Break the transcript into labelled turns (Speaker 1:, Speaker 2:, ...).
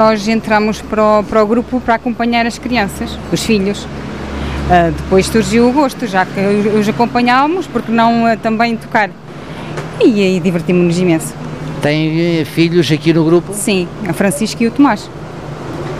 Speaker 1: Nós entramos para o grupo para acompanhar as crianças, os filhos. Depois surgiu o gosto, já que os acompanhávamos, porque não também tocar. E aí divertimos-nos imenso.
Speaker 2: Tem filhos aqui no grupo?
Speaker 1: Sim, a Francisca e o Tomás.